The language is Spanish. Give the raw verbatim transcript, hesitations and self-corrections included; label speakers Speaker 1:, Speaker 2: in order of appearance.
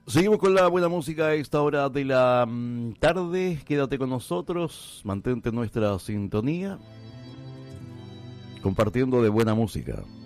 Speaker 1: Seguimos con la buena música a esta hora de la mm, tarde. Quédate con nosotros, mantente en nuestra sintonía, compartiendo de buena música.